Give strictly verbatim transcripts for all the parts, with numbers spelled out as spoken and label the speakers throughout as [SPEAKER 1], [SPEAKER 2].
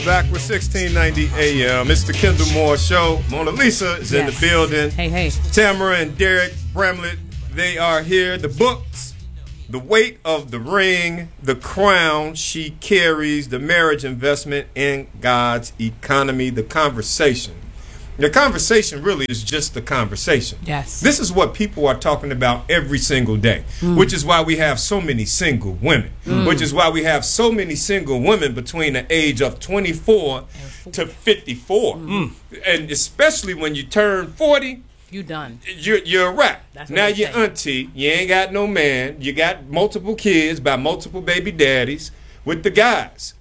[SPEAKER 1] Back with sixteen ninety A M. It's the Kendall Moore Show. Mona Lisa is yes. in the building.
[SPEAKER 2] Hey, hey.
[SPEAKER 1] Tamara and Derek Bramlett, they are here. The books, The Weight of the Ring, The Crown She Carries, The Marriage Investment in God's Economy, The Conversation. The conversation really is just the conversation.
[SPEAKER 2] Yes.
[SPEAKER 1] This is what people are talking about every single day, mm. which is why we have so many single women, mm. which is why we have so many single women between the age of twenty-four to fifty-four. Mm. And especially when you turn forty,
[SPEAKER 2] you done.
[SPEAKER 1] You're, you're a wrap. Now you're auntie, you ain't got no man, you got multiple kids by multiple baby daddies with the guys.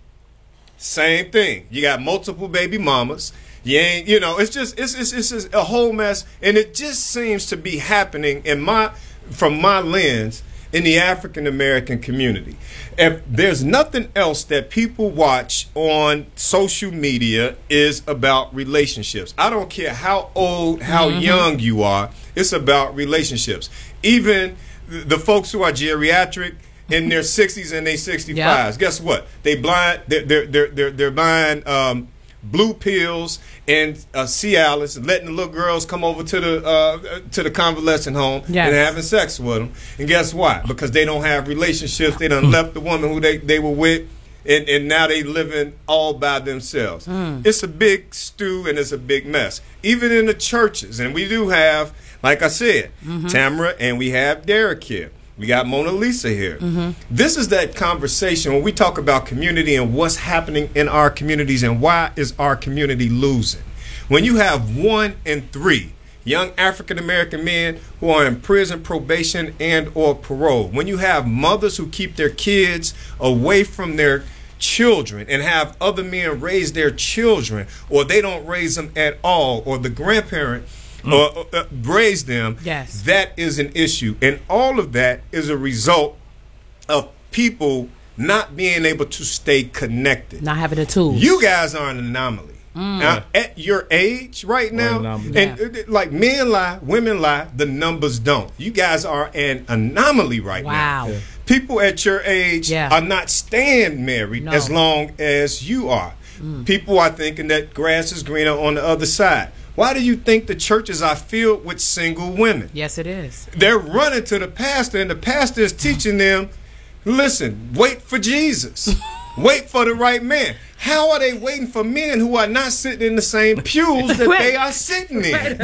[SPEAKER 1] Same thing. You got multiple baby mamas. You ain't, you know, it's just, it's, it's, it's just a whole mess. And it just seems to be happening in my, from my lens, in the African American community. If there's nothing else that people watch on social media is about relationships. I don't care how old, how mm-hmm. young you are, it's about relationships. Even the folks who are geriatric in their sixties and their sixty-fives, yep. guess what? They blind, they're, they're, they're, they're, they're buying, um, blue pills and uh, Cialis, and letting the little girls come over to the uh, to the convalescent home yes. and having sex with them. And guess why? Because they don't have relationships. They done left the woman who they, they were with, and, and now they living all by themselves. Mm. It's a big stew and it's a big mess. Even in the churches, and we do have, like I said, mm-hmm. Tamara, and we have Derek here. We got Mona Lisa here. Mm-hmm. This is that conversation when we talk about community and what's happening in our communities and why is our community losing. When you have one in three young African-American men who are in prison, probation, and or parole. When you have mothers who keep their kids away from their children and have other men raise their children, or they don't raise them at all, or the grandparent Mm. or uh, raise them,
[SPEAKER 2] yes.
[SPEAKER 1] that is an issue. And all of that is a result of people not being able to stay connected.
[SPEAKER 2] Not having the tools.
[SPEAKER 1] You guys are an anomaly. Mm. Now, at your age right now, and yeah. uh, like men lie, women lie, the numbers don't. You guys are an anomaly right
[SPEAKER 2] wow.
[SPEAKER 1] now.
[SPEAKER 2] Yeah.
[SPEAKER 1] People at your age
[SPEAKER 2] yeah.
[SPEAKER 1] are not staying married
[SPEAKER 2] no.
[SPEAKER 1] as long as you are. Mm. People are thinking that grass is greener on the other side. Why do you think the churches are filled with single women?
[SPEAKER 2] Yes, it is.
[SPEAKER 1] They're running to the pastor, and the pastor is teaching them, listen, wait for Jesus. Wait for the right man. How are they waiting for men who are not sitting in the same pews that they are sitting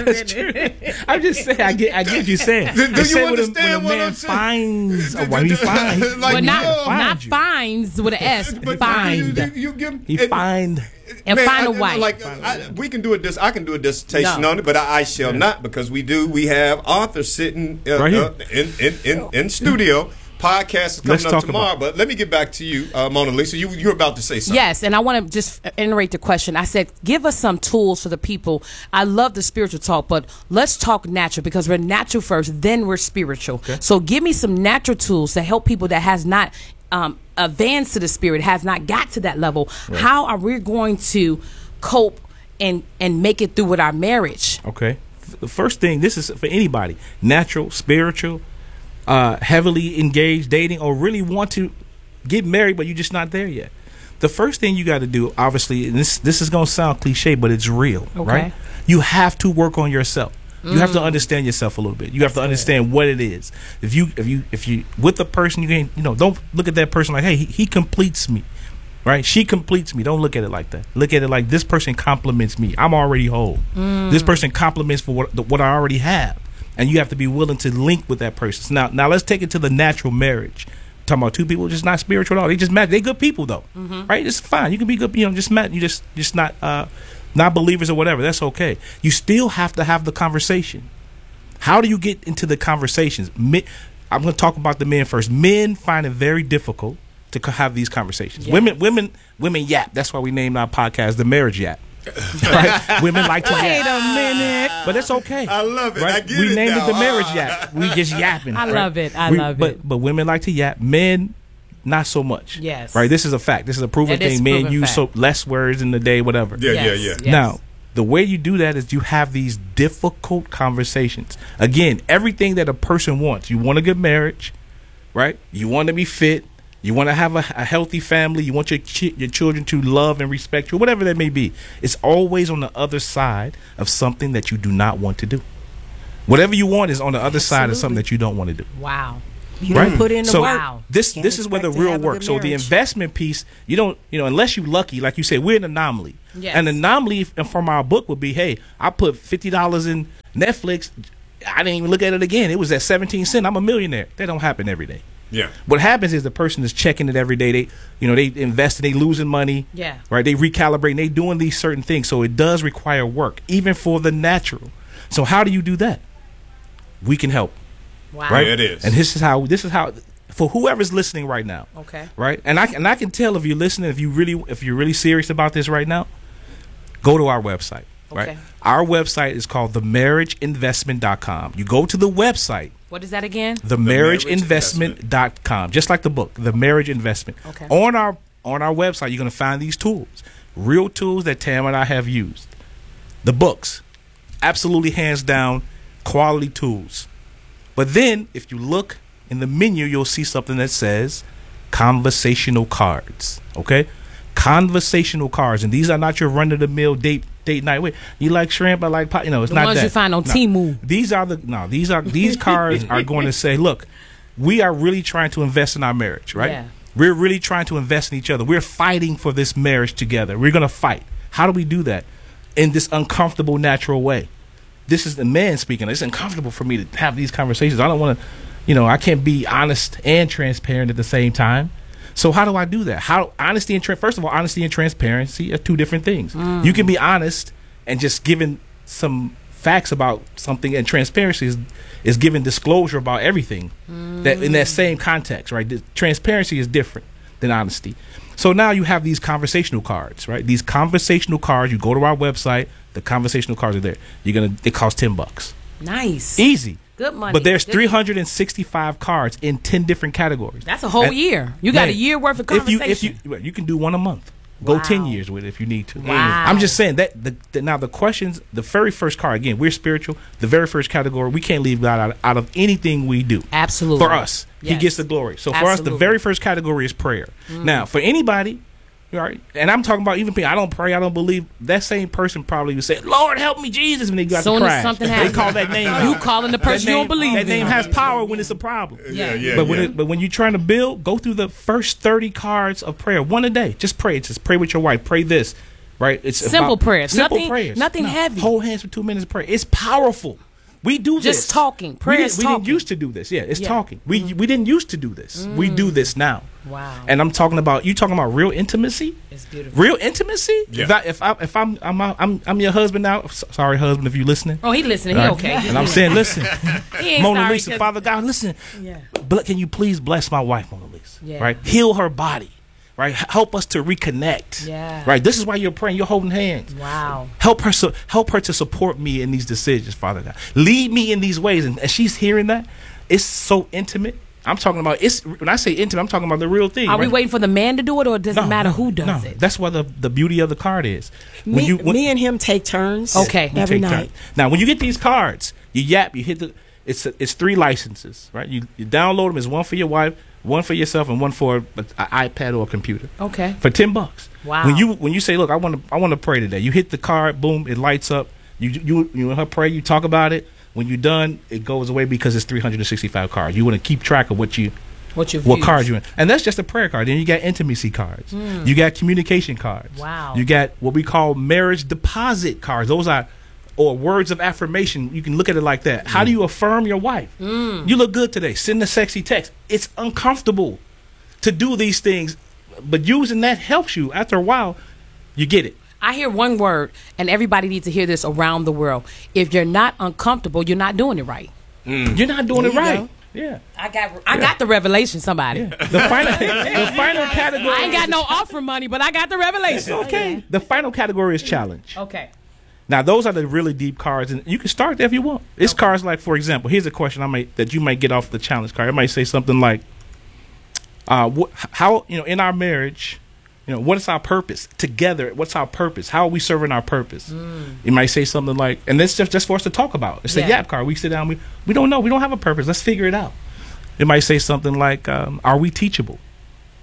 [SPEAKER 1] in?
[SPEAKER 3] I'm just saying, I get, I get what you're saying.
[SPEAKER 1] Do, do you
[SPEAKER 3] when a,
[SPEAKER 1] understand
[SPEAKER 3] when a
[SPEAKER 1] what
[SPEAKER 3] man
[SPEAKER 1] I'm saying?
[SPEAKER 3] Finds, oh, when he finds,
[SPEAKER 2] like, well, not,
[SPEAKER 1] no,
[SPEAKER 2] not finds with an S.
[SPEAKER 1] But
[SPEAKER 2] find.
[SPEAKER 1] You, you, you give,
[SPEAKER 3] he
[SPEAKER 1] and,
[SPEAKER 3] find.
[SPEAKER 2] And
[SPEAKER 1] man,
[SPEAKER 2] find a
[SPEAKER 1] I,
[SPEAKER 2] wife.
[SPEAKER 1] Like, I, we can do a dis. I can do a dissertation
[SPEAKER 2] no.
[SPEAKER 1] on it, but I, I shall yeah. not, because we do. We have authors sitting uh,
[SPEAKER 3] right
[SPEAKER 1] uh, in, in, in, in studio. Podcast is coming
[SPEAKER 3] Let's
[SPEAKER 1] up
[SPEAKER 3] talk
[SPEAKER 1] tomorrow,
[SPEAKER 3] about.
[SPEAKER 1] But let me get back to you, uh, Mona Lisa. You, you're about to say something.
[SPEAKER 2] Yes, and I want to just iterate the question. I said, give us some tools for the people. I love the spiritual talk, but let's talk natural, because we're natural first, then we're spiritual. Okay. So give me some natural tools to help people that has not um, advanced to the spirit, has not got to that level. Right. How are we going to cope and, and make it through with our marriage?
[SPEAKER 3] Okay. The first thing, this is for anybody, natural, spiritual, Uh, heavily engaged, dating, or really want to get married, but you're just not there yet. The first thing you got to do, obviously, and this this is going to sound cliche, but it's real,
[SPEAKER 2] okay.
[SPEAKER 3] right? You have to work on yourself. You mm. have to understand yourself a little bit. You have to understand what it is. If you if you if you with a person, you can you know don't look at that person like, hey, he, he completes me, right? She completes me. Don't look at it like that. Look at it like, this person compliments me. I'm already whole. Mm. This person compliments for what what I already have. And you have to be willing to link with that person. Now, now let's take it to the natural marriage. I'm talking about two people just not spiritual at all. They just met. They good people though, mm-hmm. right? It's fine. You can be good. You know, just met. You just just not uh, not believers or whatever. That's okay. You still have to have the conversation. How do you get into the conversations? Men, I'm going to talk about the men first. Men find it very difficult to have these conversations. Yes. Women, women, women yap. That's why we named our podcast the Marriage Yap. Right? Women like to yap.
[SPEAKER 2] Wait a minute.
[SPEAKER 3] But it's okay.
[SPEAKER 1] I love it.
[SPEAKER 3] Right?
[SPEAKER 1] I get
[SPEAKER 3] we
[SPEAKER 1] it
[SPEAKER 3] named
[SPEAKER 1] now.
[SPEAKER 3] it the Marriage Yap. We just yapping.
[SPEAKER 2] I
[SPEAKER 3] right?
[SPEAKER 2] love it. I
[SPEAKER 3] we,
[SPEAKER 2] love
[SPEAKER 3] but,
[SPEAKER 2] it.
[SPEAKER 3] But women like to yap. Men, not so much.
[SPEAKER 2] Yes.
[SPEAKER 3] Right? This is a fact. This is a proven
[SPEAKER 2] It is
[SPEAKER 3] thing. Men
[SPEAKER 2] proven
[SPEAKER 3] use so
[SPEAKER 2] fact.
[SPEAKER 3] less words in the day, whatever.
[SPEAKER 1] Yeah,
[SPEAKER 2] yes.
[SPEAKER 1] yeah, yeah.
[SPEAKER 2] Yes.
[SPEAKER 3] Now, the way you do that is you have these difficult conversations. Again, everything that a person wants. You want a good marriage, right? You want to be fit. You want to have a, a healthy family. You want your chi- your children to love and respect you, whatever that may be. It's always on the other side of something that you do not want to do. Whatever you want is on the other
[SPEAKER 4] Absolutely.
[SPEAKER 3] side of something that you don't want to do.
[SPEAKER 2] Wow.
[SPEAKER 4] You
[SPEAKER 3] Right.
[SPEAKER 4] don't put in the
[SPEAKER 3] So
[SPEAKER 4] work.
[SPEAKER 2] Wow.
[SPEAKER 3] this
[SPEAKER 4] Can't
[SPEAKER 3] this is where the
[SPEAKER 4] expect to
[SPEAKER 3] real
[SPEAKER 4] have a
[SPEAKER 3] work.
[SPEAKER 4] good
[SPEAKER 3] So the
[SPEAKER 4] marriage.
[SPEAKER 3] investment piece, you don't, you know, unless you lucky, like you said, we're an anomaly.
[SPEAKER 2] Yes.
[SPEAKER 3] An anomaly f- from our book would be, hey, I put fifty dollars in Netflix. I didn't even look at it again. It was at seventeen cents. I'm a millionaire. That don't happen every day.
[SPEAKER 1] Yeah.
[SPEAKER 3] What happens is the person is checking it every day. They, you know, they invest and they losing money.
[SPEAKER 2] Yeah.
[SPEAKER 3] Right. They recalibrate. They doing these certain things. So it does require work, even for the natural. So how do you do that? We can help.
[SPEAKER 2] Wow.
[SPEAKER 3] Right.
[SPEAKER 1] Yeah, it is.
[SPEAKER 3] And this is how. This is how. For whoever's listening right now.
[SPEAKER 2] Okay.
[SPEAKER 3] Right. And I and I can tell if you're listening, if you really if you're really serious about this right now, go to our website. Right.
[SPEAKER 2] Okay.
[SPEAKER 3] Our website is called the marriage investment dot com. You go to the website.
[SPEAKER 2] What is that again?
[SPEAKER 3] the marriage investment dot com, just like the book, The Marriage Investment.
[SPEAKER 2] Okay.
[SPEAKER 3] On our on our website, you're going to find these tools, real tools that Tam and I have used. The books, absolutely hands down, quality tools. But then, if you look in the menu, you'll see something that says conversational cards. Okay, conversational cards, and these are not your run of the mill date date night. Wait, you like shrimp? I like pot. You know, it's
[SPEAKER 2] The
[SPEAKER 3] not
[SPEAKER 2] ones
[SPEAKER 3] that.
[SPEAKER 2] you find on
[SPEAKER 3] No.
[SPEAKER 2] Temu.
[SPEAKER 3] These are the no. These are these cards are going to say, look, we are really trying to invest in our marriage, right?
[SPEAKER 2] Yeah.
[SPEAKER 3] We're really trying to invest in each other. We're fighting for this marriage together. We're going to fight. How do we do that? In this uncomfortable, natural way. This is the man speaking. It's uncomfortable for me to have these conversations. I don't want to, you know, I can't be honest and transparent at the same time. So how do I do that? How honesty and tra- first of all, honesty and transparency are two different things.
[SPEAKER 2] Mm.
[SPEAKER 3] You can be honest and just giving some facts about something, and transparency is is giving disclosure about everything.
[SPEAKER 2] Mm.
[SPEAKER 3] That in that same context, right? The transparency is different than honesty. So now you have these conversational cards, right? These conversational cards. You go to our website. The conversational cards are there. You're gonna. It costs ten bucks.
[SPEAKER 2] Nice.
[SPEAKER 3] Easy.
[SPEAKER 2] Good money.
[SPEAKER 3] But there's
[SPEAKER 2] Good-
[SPEAKER 3] three hundred sixty-five cards in ten different categories.
[SPEAKER 2] That's a whole
[SPEAKER 3] And-
[SPEAKER 2] year. You got
[SPEAKER 3] Man,
[SPEAKER 2] a year worth of
[SPEAKER 3] If you
[SPEAKER 2] conversation.
[SPEAKER 3] if you well, you can do one a month. Go
[SPEAKER 2] Wow.
[SPEAKER 3] ten years with it if you need to.
[SPEAKER 2] Wow.
[SPEAKER 3] I'm just saying that the, the now the questions, the very first card, again, we're spiritual. The very first category, we can't leave God out, out of anything we do.
[SPEAKER 2] Absolutely.
[SPEAKER 3] For us, He
[SPEAKER 2] Yes.
[SPEAKER 3] gets the glory. So for us, the
[SPEAKER 2] Absolutely.
[SPEAKER 3] very first category is prayer. Now, for anybody, right, and I'm talking about even people, I don't pray, I don't believe. That same person probably would say, "Lord, help me, Jesus," when they got
[SPEAKER 2] Soon
[SPEAKER 3] to
[SPEAKER 2] as
[SPEAKER 3] crash.
[SPEAKER 2] something
[SPEAKER 3] They
[SPEAKER 2] happens.
[SPEAKER 3] call that name.
[SPEAKER 2] You
[SPEAKER 3] out.
[SPEAKER 2] calling the
[SPEAKER 3] That
[SPEAKER 2] person you
[SPEAKER 3] name-
[SPEAKER 2] don't believe
[SPEAKER 3] That
[SPEAKER 2] in.
[SPEAKER 3] name has power when it's a problem.
[SPEAKER 1] Yeah, yeah,
[SPEAKER 3] But when
[SPEAKER 1] yeah.
[SPEAKER 3] it, but when you're trying to build, go through the first thirty cards of prayer, one a day. Just pray. Just pray with your wife. Pray this, right? It's
[SPEAKER 2] Simple
[SPEAKER 3] about-
[SPEAKER 2] prayers.
[SPEAKER 3] Simple
[SPEAKER 2] Nothing-
[SPEAKER 3] prayers.
[SPEAKER 2] nothing heavy.
[SPEAKER 3] Hold hands for two minutes. Pray. It's powerful. We do this.
[SPEAKER 2] Just talking.
[SPEAKER 3] We,
[SPEAKER 2] Prayer
[SPEAKER 3] didn't,
[SPEAKER 2] is
[SPEAKER 3] we
[SPEAKER 2] talking.
[SPEAKER 3] didn't used to do this. Yeah, it's
[SPEAKER 2] Yeah.
[SPEAKER 3] talking. We we didn't used to do this. We do this now.
[SPEAKER 2] Wow.
[SPEAKER 3] And I'm talking about you talking about real intimacy.
[SPEAKER 2] It's beautiful.
[SPEAKER 3] Real intimacy.
[SPEAKER 1] Yeah.
[SPEAKER 3] If I if I if I'm I'm I'm I'm your husband now. S- Sorry, husband, if you're listening.
[SPEAKER 2] Oh, he listening. He
[SPEAKER 3] Right?
[SPEAKER 2] okay.
[SPEAKER 3] And I'm saying, listen,
[SPEAKER 2] He ain't
[SPEAKER 3] Mona
[SPEAKER 2] sorry,
[SPEAKER 3] Lisa,
[SPEAKER 2] 'cause-
[SPEAKER 3] Father God, listen.
[SPEAKER 2] Yeah.
[SPEAKER 3] Ble- Can you please bless my wife, Mona Lisa?
[SPEAKER 2] Yeah.
[SPEAKER 3] Right? Heal her body. Right? H- Help us to reconnect.
[SPEAKER 2] Yeah.
[SPEAKER 3] Right? This is why you're praying. You're holding hands.
[SPEAKER 2] Wow.
[SPEAKER 3] Help her. So, help her to support me in these decisions, Father God. Lead me in these ways. And as she's hearing that, it's so intimate. I'm talking about it's. When I say intimate, I'm talking about the real thing.
[SPEAKER 2] Are we
[SPEAKER 3] right?
[SPEAKER 2] waiting for the man to do it, or does it
[SPEAKER 3] No,
[SPEAKER 2] matter
[SPEAKER 3] no,
[SPEAKER 2] who does
[SPEAKER 3] no.
[SPEAKER 2] it?
[SPEAKER 3] That's why the the beauty of the card is. When
[SPEAKER 4] Me,
[SPEAKER 3] you when,
[SPEAKER 4] me and him take turns.
[SPEAKER 2] Okay.
[SPEAKER 3] you
[SPEAKER 4] Every
[SPEAKER 3] take
[SPEAKER 4] night.
[SPEAKER 3] turns. Now, when you get these cards, you yap, you hit the. It's it's three licenses, right? You you download them. It's one for your wife, one for yourself, and one for an iPad or a computer
[SPEAKER 2] Okay.
[SPEAKER 3] for ten bucks.
[SPEAKER 2] Wow.
[SPEAKER 3] When you when you say, look, I want to I want to pray today. You hit the card, boom, it lights up. You you you and her pray. You talk about it. When you're done, it goes away because it's three hundred sixty-five cards. You want to keep track of what you
[SPEAKER 2] What you
[SPEAKER 3] what cards you in, and that's just a prayer card. Then you got intimacy cards. You got communication cards.
[SPEAKER 2] Wow.
[SPEAKER 3] You got what we call marriage deposit cards. Those are or words of affirmation. You can look at it like that. How do you affirm your wife? You look good today. Send a sexy text. It's uncomfortable to do these things, but using that helps you. After a while, you get it.
[SPEAKER 2] I hear one word, and everybody needs to hear this around the world. If you're not uncomfortable, you're not doing it right.
[SPEAKER 3] You're not doing
[SPEAKER 4] There
[SPEAKER 3] it
[SPEAKER 4] you
[SPEAKER 3] right.
[SPEAKER 4] go.
[SPEAKER 3] Yeah.
[SPEAKER 2] I got, I got the revelation. Somebody.
[SPEAKER 3] The final, the final category.
[SPEAKER 2] I ain't got no offer money, but I got the revelation.
[SPEAKER 3] Okay. The final category is challenge.
[SPEAKER 2] Okay.
[SPEAKER 3] Now, those are the really deep cards, and you can start there if you want. It's cards like, for example, here's a question I might that you might get off the challenge card. It might say something like, uh, wh- "How you know in our marriage, you know, what is our purpose together? What's our purpose? How are we serving our purpose?" You might say something like, and this just just for us to talk about. It's a
[SPEAKER 2] Yeah.
[SPEAKER 3] yap card. We sit down. We we don't know. We don't have a purpose. Let's figure it out. It might say something like, um, "Are we teachable?"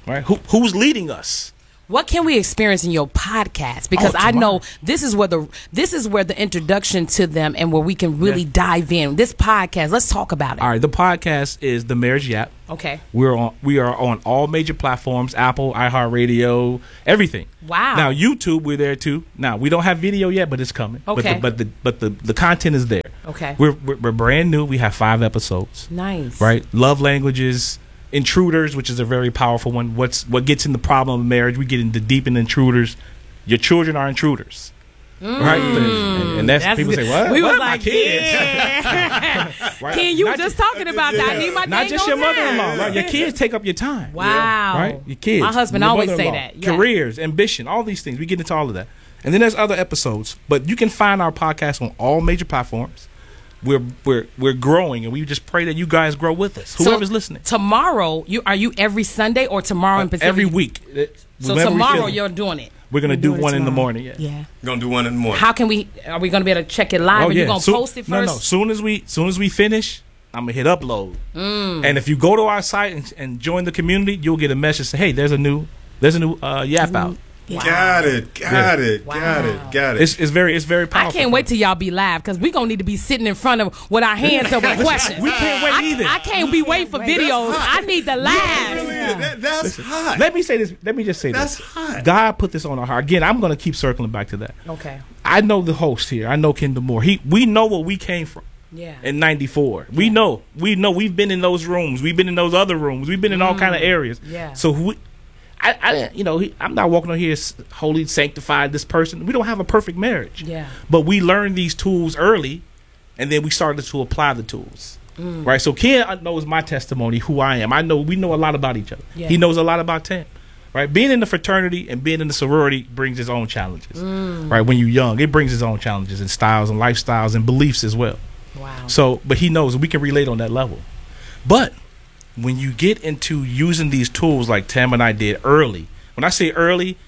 [SPEAKER 3] Right? Who who's leading us?
[SPEAKER 2] What can we experience in your podcast? Because
[SPEAKER 3] Oh,
[SPEAKER 2] I know
[SPEAKER 3] tomorrow.
[SPEAKER 2] this is where the this is where the introduction to them and where we can really
[SPEAKER 3] Yeah.
[SPEAKER 2] dive in. This podcast, let's talk about it.
[SPEAKER 3] All right, the podcast is The Marriage Yap.
[SPEAKER 2] Okay.
[SPEAKER 3] We're on we are on all major platforms, Apple, iHeartRadio, everything.
[SPEAKER 2] Wow.
[SPEAKER 3] Now YouTube, we're there too. Now we don't have video yet, but it's coming.
[SPEAKER 2] Okay.
[SPEAKER 3] But the but the but the, the content is there.
[SPEAKER 2] Okay.
[SPEAKER 3] We're, we're we're brand new. We have five episodes.
[SPEAKER 2] Nice.
[SPEAKER 3] Right? Love languages, intruders, which is a very powerful one. What's what gets in the problem of marriage? We get into deep in intruders. Your children are intruders. Right? And, and that's,
[SPEAKER 2] That's
[SPEAKER 3] people
[SPEAKER 2] good.
[SPEAKER 3] say, what?
[SPEAKER 2] We
[SPEAKER 3] what?
[SPEAKER 2] was
[SPEAKER 3] My
[SPEAKER 2] like,
[SPEAKER 3] kids.
[SPEAKER 2] yeah.
[SPEAKER 3] Right?
[SPEAKER 2] Ken, you were
[SPEAKER 3] Not
[SPEAKER 2] just
[SPEAKER 3] ju-
[SPEAKER 2] talking about that. I need my
[SPEAKER 3] Not
[SPEAKER 2] dang
[SPEAKER 3] just
[SPEAKER 2] old
[SPEAKER 3] your mother-in-law,
[SPEAKER 2] time.
[SPEAKER 3] right? Your kids take up your time.
[SPEAKER 2] Wow.
[SPEAKER 3] Right? Your kids.
[SPEAKER 2] My husband
[SPEAKER 3] your
[SPEAKER 2] always say
[SPEAKER 3] mother-in-law,
[SPEAKER 2] that. Yeah.
[SPEAKER 3] Careers, ambition, all these things. We get into all of that. And then there's other episodes. But you can find our podcast on all major platforms. We're we're we're growing, and we just pray that you guys grow with us.
[SPEAKER 2] So
[SPEAKER 3] Whoever's listening.
[SPEAKER 2] Tomorrow, you are you every Sunday or tomorrow in Pacific?
[SPEAKER 3] Every week.
[SPEAKER 2] So
[SPEAKER 3] Whenever we
[SPEAKER 2] tomorrow
[SPEAKER 3] feel it.
[SPEAKER 2] you're doing it.
[SPEAKER 3] We're gonna
[SPEAKER 4] We're
[SPEAKER 3] do
[SPEAKER 4] doing it
[SPEAKER 3] one in the
[SPEAKER 4] tomorrow.
[SPEAKER 3] morning. Yeah.
[SPEAKER 4] Yeah.
[SPEAKER 1] Gonna do one in the morning.
[SPEAKER 2] How can we? Are we going to be able to check it live?
[SPEAKER 3] Oh
[SPEAKER 2] Are
[SPEAKER 3] yeah.
[SPEAKER 2] you going to
[SPEAKER 3] So-
[SPEAKER 2] post it
[SPEAKER 3] No,
[SPEAKER 2] first?
[SPEAKER 3] no. Soon as we soon as we finish, I'm gonna hit upload.
[SPEAKER 2] Mm.
[SPEAKER 3] And if you go to our site and, and join the community, you'll get a message say, "Hey, there's a new there's a new uh, Yap out."
[SPEAKER 1] Got it. Got it. Got
[SPEAKER 2] Wow.
[SPEAKER 1] it. Got it.
[SPEAKER 3] It's it's very it's very
[SPEAKER 2] I
[SPEAKER 3] powerful.
[SPEAKER 2] can't wait till y'all be live because we're gonna need to be sitting in front of with our hands up with questions.
[SPEAKER 3] We can't wait
[SPEAKER 2] I,
[SPEAKER 3] either.
[SPEAKER 2] I can't be waiting for videos. I need the live.
[SPEAKER 1] Really, that, that's hot.
[SPEAKER 3] Let me say this. Let me just say
[SPEAKER 1] That's
[SPEAKER 3] this.
[SPEAKER 1] hot.
[SPEAKER 3] God put this on our heart. Again, I'm going to keep circling back to that.
[SPEAKER 2] Okay.
[SPEAKER 3] I know the host here. I know Kendall Moore. He we know where we came from.
[SPEAKER 2] Yeah.
[SPEAKER 3] In ninety-four, we know. We know. We've been in those rooms. We've been in those other rooms. We've been in all kind of areas.
[SPEAKER 2] Yeah.
[SPEAKER 3] So we, I, I, you know, he, I'm not walking on here s- holy, sanctified. This person. We don't have a perfect marriage.
[SPEAKER 2] Yeah.
[SPEAKER 3] But we learned these tools early, and then we started to apply the tools.
[SPEAKER 2] Mm.
[SPEAKER 3] Right. So Ken knows my testimony, who I am. I know we know a lot about each other.
[SPEAKER 2] Yeah.
[SPEAKER 3] He knows a lot about Tam. Right. Being in the fraternity and being in the sorority brings its own challenges.
[SPEAKER 2] Mm.
[SPEAKER 3] Right. When you're young, it brings its own challenges and styles and lifestyles and beliefs as well.
[SPEAKER 2] Wow.
[SPEAKER 3] So, but he knows we can relate on that level. But when you get into using these tools like Tam and I did early, when I say early,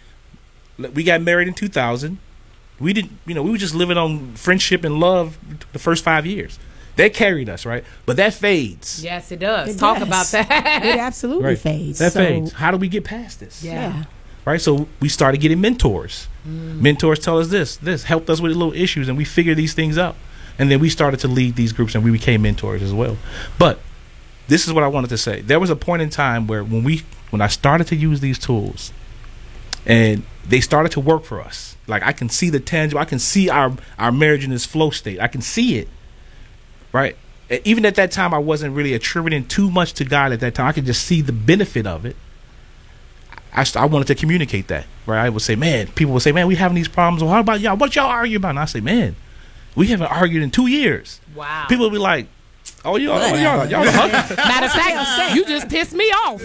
[SPEAKER 3] we got married in two thousand. We didn't, you know, we were just living on friendship and love the first five years. That carried us, right? But that fades.
[SPEAKER 2] Yes, it does.
[SPEAKER 4] It
[SPEAKER 2] Talk
[SPEAKER 4] does.
[SPEAKER 2] about that.
[SPEAKER 4] It absolutely
[SPEAKER 3] Right.
[SPEAKER 4] fades.
[SPEAKER 3] That
[SPEAKER 4] So,
[SPEAKER 3] fades. How do we get past this?
[SPEAKER 2] Yeah.
[SPEAKER 4] Yeah.
[SPEAKER 3] Right? So we started getting mentors.
[SPEAKER 2] Mm.
[SPEAKER 3] Mentors tell us this, this helped us with little issues, and we figured these things out. And then we started to lead these groups, and we became mentors as well. But this is what I wanted to say. There was a point in time where when we, when I started to use these tools, and they started to work for us. Like I can see the tangible. I can see our our marriage in this flow state. I can see it. Right. And even at that time, I wasn't really attributing too much to God. At that time, I could just see the benefit of it. I, st- I wanted to communicate that, right? I would say, man, people would say, man, we having these problems. Well, how about y'all? What y'all argue about? And I say, man, we haven't argued in two years.
[SPEAKER 2] Wow.
[SPEAKER 3] People would be like, oh, y'all, oh, y'all, y'all, the Hux-
[SPEAKER 2] Matter of fact, you just pissed me off.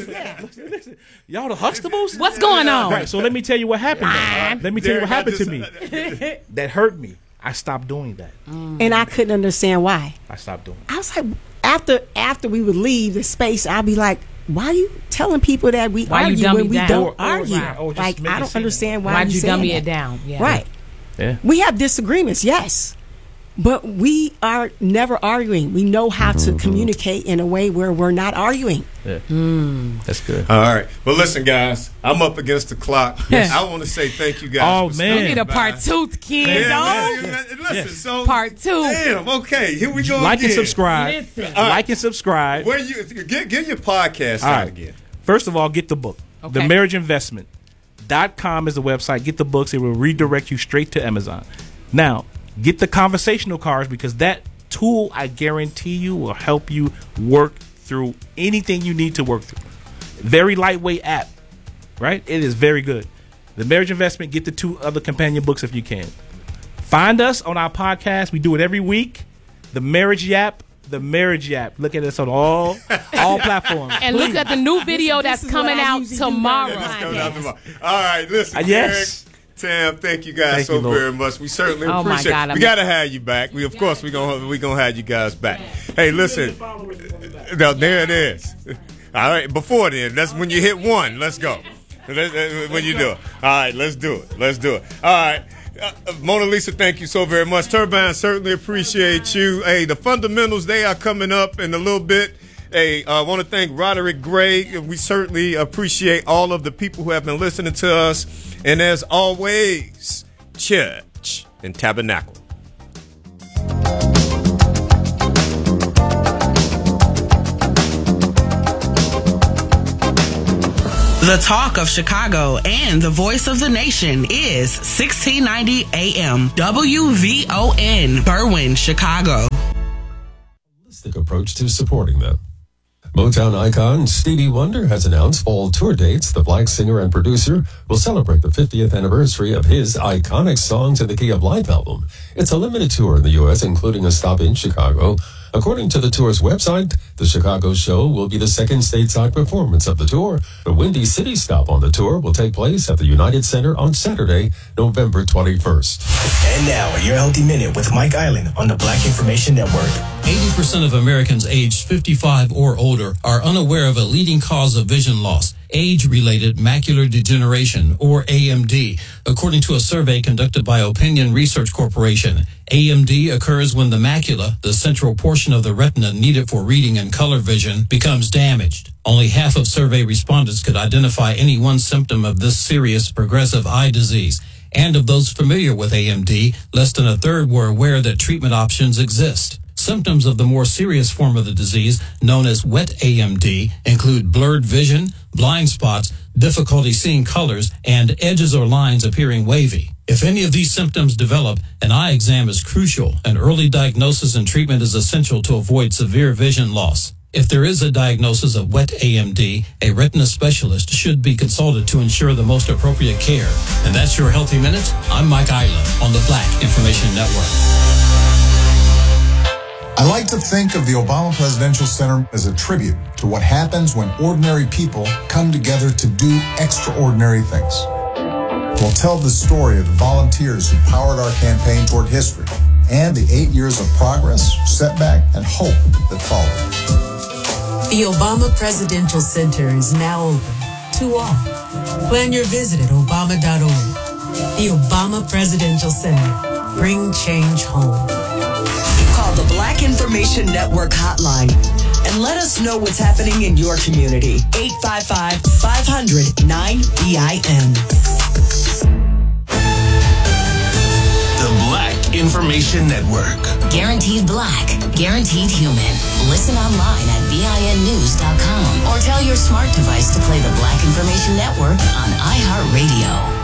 [SPEAKER 3] y'all the Huxtables?
[SPEAKER 2] What's going on?
[SPEAKER 3] Right, so let me tell you what happened.
[SPEAKER 2] Lying.
[SPEAKER 3] Let me tell you what
[SPEAKER 1] Derek, I
[SPEAKER 3] happened to
[SPEAKER 1] just-
[SPEAKER 3] me. That hurt me. I stopped doing that.
[SPEAKER 4] And I couldn't understand why.
[SPEAKER 3] I stopped doing it.
[SPEAKER 4] I was like, after after we would leave the space, I'd be like, why are you telling people that we
[SPEAKER 2] Why you
[SPEAKER 4] argue
[SPEAKER 2] dumb
[SPEAKER 4] when
[SPEAKER 2] me
[SPEAKER 4] we
[SPEAKER 2] down?
[SPEAKER 4] don't
[SPEAKER 3] Or- or-
[SPEAKER 4] argue?
[SPEAKER 3] right, or just
[SPEAKER 4] like,
[SPEAKER 3] make
[SPEAKER 4] I
[SPEAKER 3] it
[SPEAKER 4] don't
[SPEAKER 3] seem-
[SPEAKER 4] understand why
[SPEAKER 2] Why'd
[SPEAKER 4] you
[SPEAKER 2] you
[SPEAKER 4] saying
[SPEAKER 2] dummy
[SPEAKER 4] that.
[SPEAKER 2] it down? Yeah.
[SPEAKER 4] Right.
[SPEAKER 3] Yeah.
[SPEAKER 4] We have disagreements, yes. But we are never arguing. We know how to communicate in a way where we're not arguing.
[SPEAKER 3] Yeah. That's good.
[SPEAKER 1] All right. Well, listen, guys. I'm up against the clock. I want to say thank you guys.
[SPEAKER 3] Oh,
[SPEAKER 1] for
[SPEAKER 3] man.
[SPEAKER 2] We need a
[SPEAKER 1] stopping
[SPEAKER 2] part
[SPEAKER 1] by.
[SPEAKER 2] two, Ken.
[SPEAKER 1] Yeah,
[SPEAKER 2] dog.
[SPEAKER 1] yeah, yeah. Listen, so
[SPEAKER 2] Part two.
[SPEAKER 1] Damn. Okay. Here we go.
[SPEAKER 3] Like
[SPEAKER 1] again.
[SPEAKER 3] and subscribe.
[SPEAKER 2] Listen.
[SPEAKER 3] Like and subscribe.
[SPEAKER 1] Where you get get your podcast
[SPEAKER 3] All
[SPEAKER 1] out
[SPEAKER 3] right.
[SPEAKER 1] again?
[SPEAKER 3] First of all, get the book.
[SPEAKER 2] Okay.
[SPEAKER 3] The Marriage Investment dot com is the website. Get the books. It will redirect you straight to Amazon. Now, get the conversational cards because that tool, I guarantee you, will help you work through anything you need to work through. Very lightweight app, right? It is very good. The Marriage Investment, get the two other companion books if you can. Find us on our podcast. We do it every week. The Marriage Yap. The Marriage Yap. Look at us on all all platforms.
[SPEAKER 2] And look at the new video
[SPEAKER 4] this
[SPEAKER 2] that's
[SPEAKER 4] is
[SPEAKER 2] coming
[SPEAKER 4] what I
[SPEAKER 2] out
[SPEAKER 4] usually do
[SPEAKER 2] tomorrow.
[SPEAKER 4] now.
[SPEAKER 1] Let's go down tomorrow. All right. Listen,
[SPEAKER 3] Uh, yes.
[SPEAKER 1] Eric, Tam, thank you guys
[SPEAKER 3] Thank
[SPEAKER 1] so
[SPEAKER 3] you, Lord.
[SPEAKER 1] very much. We certainly
[SPEAKER 2] Oh, my
[SPEAKER 1] appreciate
[SPEAKER 2] God,
[SPEAKER 1] it.
[SPEAKER 2] I'm-
[SPEAKER 1] We got to have you back. We Of course, we're going we gonna have you guys back. Hey, listen. No, there it is. All right. Before then, that's when you hit one. Let's go. Let's- uh, When you do it. All right. Let's do it. Let's do it. All right. Uh, uh, Mona Lisa, thank you so very much. Turbine, certainly appreciate you. Hey, the fundamentals, they are coming up in a little bit. Hey, I want to thank Roderick Gray. We certainly appreciate all of the people who have been listening to us. And as always, church and tabernacle.
[SPEAKER 5] The talk of Chicago and the voice of the nation is sixteen ninety A M W V O N, Berwyn, Chicago.
[SPEAKER 6] Holistic approach to supporting them. Motown icon Stevie Wonder has announced fall tour dates. The Black singer and producer will celebrate the fiftieth anniversary of his iconic Songs in the Key of Life album. It's a limited tour in the U S, including a stop in Chicago. According to the tour's website, the Chicago show will be the second stateside performance of the tour. The Windy City stop on the tour will take place at the United Center on Saturday, November twenty-first.
[SPEAKER 7] And now, your Healthy Minute with Mike Island on the Black Information Network.
[SPEAKER 8] eighty percent of Americans aged fifty-five or older are unaware of a leading cause of vision loss, age-related macular degeneration, or A M D. According to a survey conducted by Opinion Research Corporation, A M D occurs when the macula, the central portion of the retina needed for reading and color vision, becomes damaged. Only half of survey respondents could identify any one symptom of this serious progressive eye disease. And of those familiar with A M D, less than a third were aware that treatment options exist. Symptoms of the more serious form of the disease, known as wet A M D, include blurred vision, blind spots, difficulty seeing colors, and edges or lines appearing wavy. If any of these symptoms develop, an eye exam is crucial, and early diagnosis and treatment is essential to avoid severe vision loss. If there is a diagnosis of wet A M D, a retina specialist should be consulted to ensure the most appropriate care. And that's your Healthy Minute. I'm Mike Island on the Black Information Network.
[SPEAKER 9] I like to think of the Obama Presidential Center as a tribute to what happens when ordinary people come together to do extraordinary things. We'll tell the story of the volunteers who powered our campaign toward history and the eight years of progress, setback, and hope that followed.
[SPEAKER 10] The Obama Presidential Center is now open to all. Plan your visit at obama dot org. The Obama Presidential Center. Bring change home.
[SPEAKER 5] Call the Black Information Network hotline and let us know what's happening in your community. eight five five, five hundred, nine B I N.
[SPEAKER 7] The Black Information Network.
[SPEAKER 11] Guaranteed black, guaranteed human. Listen online at B I N news dot com or tell your smart device to play the Black Information Network on iHeartRadio.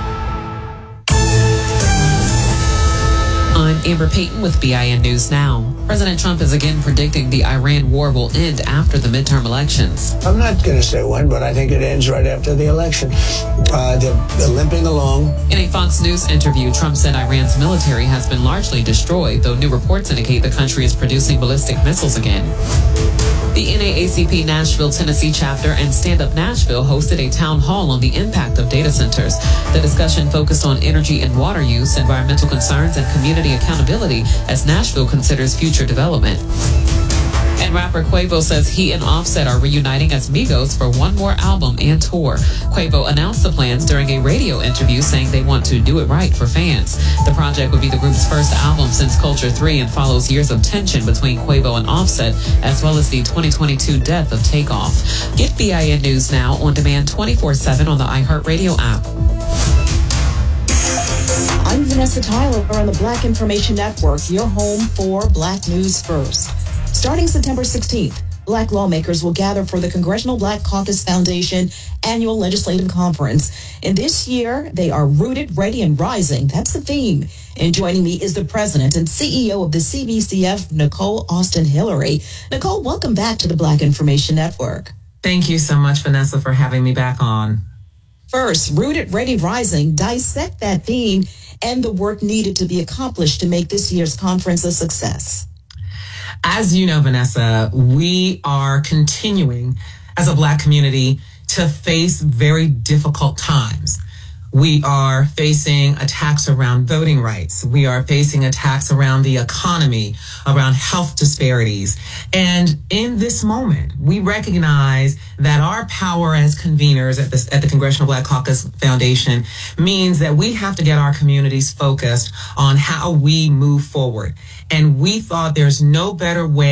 [SPEAKER 12] I'm Amber Payton with B I N News Now. President Trump is again predicting the Iran war will end after the midterm elections.
[SPEAKER 13] I'm not going to say when, but I think it ends right after the election. Uh, they're, they're limping along.
[SPEAKER 12] In a Fox News interview, Trump said Iran's military has been largely destroyed, though new reports indicate the country is producing ballistic missiles again. The N double A C P Nashville, Tennessee chapter and Stand Up Nashville hosted a town hall on the impact of data centers. The discussion focused on energy and water use, environmental concerns, and community accountability as Nashville considers future development. And rapper Quavo says he and Offset are reuniting as Migos for one more album and tour. Quavo announced the plans during a radio interview, saying they want to do it right for fans. The project would be the group's first album since Culture three and follows years of tension between Quavo and Offset, as well as the twenty twenty-two death of Takeoff. Get B I N News Now on demand twenty-four seven on the iHeartRadio app.
[SPEAKER 14] I'm Vanessa Tyler on the Black Information Network, your home for Black News First. Starting September sixteenth, Black lawmakers will gather for the Congressional Black Caucus Foundation annual legislative conference. And this year, they are rooted, ready, and rising. That's the theme. And joining me is the president and C E O of the C B C F, Nicole Austin Hillary. Nicole, welcome back to the Black Information Network.
[SPEAKER 15] Thank you so much, Vanessa, for having me back on.
[SPEAKER 14] First, rooted, ready, rising. Dissect that theme and the work needed to be accomplished to make this year's conference a success.
[SPEAKER 15] As you know, Vanessa, we are continuing as a Black community to face very difficult times. We are facing attacks around voting rights. We are facing attacks around the economy, around health disparities. And in this moment, we recognize that our power as conveners at, this, at the Congressional Black Caucus Foundation means that we have to get our communities focused on how we move forward. And we thought there's no better way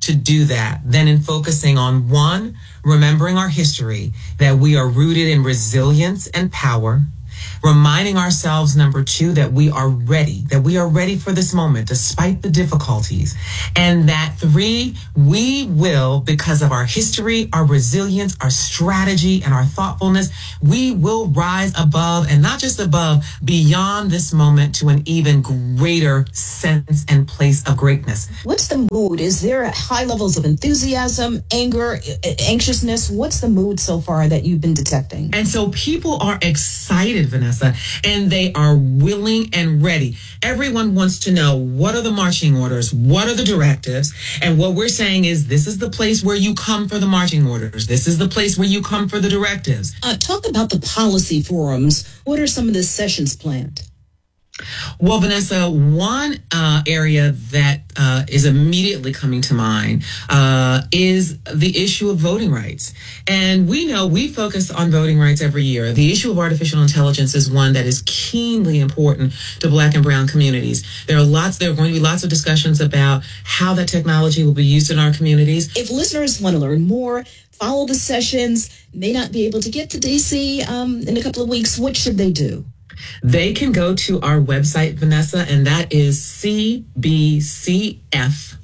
[SPEAKER 15] to do that than in focusing on one, remembering our history, that we are rooted in resilience and power. Reminding ourselves, number two, that we are ready, that we are ready for this moment despite the difficulties. And that three, we will, because of our history, our resilience, our strategy, and our thoughtfulness, we will rise above, and not just above, beyond this moment to an even greater sense and place of greatness.
[SPEAKER 14] What's the mood? Is there high levels of enthusiasm, anger, anxiousness? What's the mood so far that you've been detecting?
[SPEAKER 15] And so people are excited, Vanessa, and they are willing and ready. Everyone wants to know, what are the marching orders? What are the directives? And what we're saying is, this is the place where you come for the marching orders. This is the place where you come for the directives.
[SPEAKER 14] Uh, talk about the policy forums. What are some of the sessions planned?
[SPEAKER 15] Well, Vanessa, one uh, area that uh, is immediately coming to mind uh, is the issue of voting rights. And we know we focus on voting rights every year. The issue of artificial intelligence is one that is keenly important to Black and brown communities. There are lots, there are going to be lots of discussions about how that technology will be used in our communities.
[SPEAKER 14] If listeners want to learn more, follow the sessions, may not be able to get to D C um, in a couple of weeks, what should they do?
[SPEAKER 15] They can go to our website, Vanessa, and that is c b c f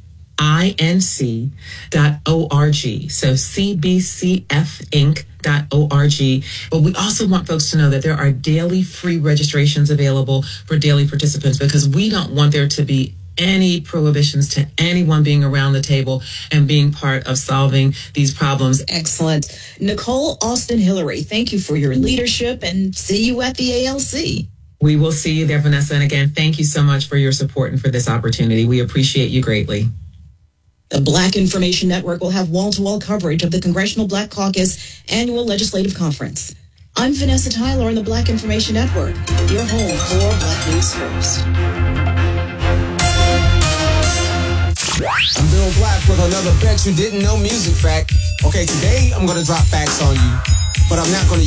[SPEAKER 15] inc dot org. So c b c f inc dot org. But we also want folks to know that there are daily free registrations available for daily participants, because we don't want there to be any prohibitions to anyone being around the table and being part of solving these problems.
[SPEAKER 14] Excellent. Nicole Austin Hillary, thank you for your leadership, and see you at the A L C.
[SPEAKER 15] We will see you there, Vanessa. And again, thank you so much for your support and for this opportunity. We appreciate you greatly.
[SPEAKER 14] The Black Information Network will have wall-to-wall coverage of the Congressional Black Caucus Annual Legislative Conference. I'm Vanessa Tyler on the Black Information Network, your home for Black News First.
[SPEAKER 16] I'm Bill Black with another Bet You Didn't Know music fact. Okay, today I'm going to drop facts on you, but I'm not going to